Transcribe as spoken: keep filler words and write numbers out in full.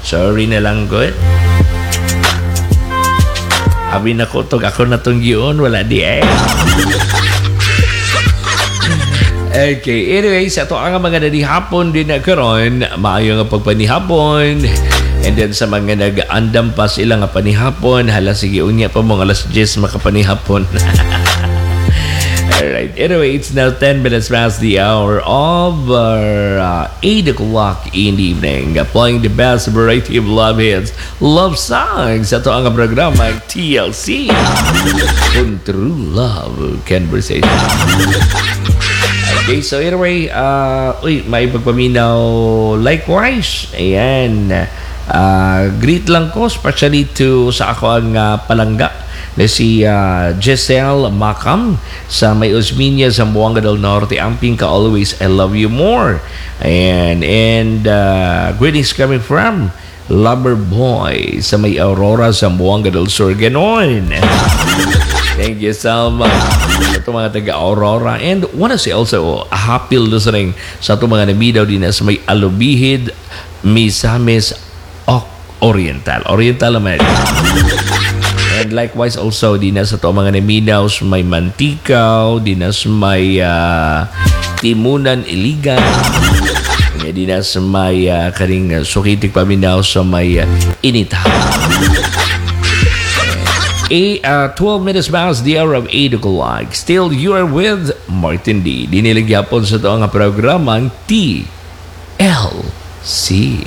Sorry na lang, good. Abi na ko tog ako na tong giyon, wala di eh. Okay, anyway, sa ito ang mga nanihapon din na karon, maayo nga pagpanihapon. And then sa mga nag-andam pa sila nga panihapon, hala sige, unya pa mong alas diyes makapanihapon. Alright, anyway, it's now ten minutes past the hour of uh, eight o'clock in the evening. Playing the best variety of love hits, love songs. Ito ang programa T L C. On True Love Conversation. Okay, so anyway, uh, uy, may pagpaminaw likewise. Ayan. Uh, greet lang ko, especially to sa ako ang uh, palangga na si uh, Giselle Macam sa May Osminia, Zamboanga del Norte. Amping ka always, I love you more. And, and uh, greetings coming from Lover Boy sa May Aurora, Zamboanga del Sur. Ganon. Thank you so much sa itong mga taga-Aurora. And wanna say also, a happy listening sa itong mga namidaw din sa may Alubihid, Misamis, Oriental. Oriental naman. And likewise also, din sa itong mga namidaw sa may Mantikaw, din sa may uh, Timunan, Iligan. Din sa may uh, karing uh, Sukitik paminaw sa may uh, Initaw. A, uh, twelve minutes past the hour of eight o'clock. Still, you are with Martin D. Dinilig yapon sa ito ang programang T L C.